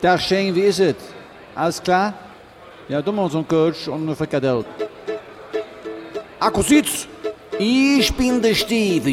Tag Shane, wie ist es? Alles klar? Ja, du mal so ein Coach und eine Frikadelle. Akkusitz, ich bin der Steve.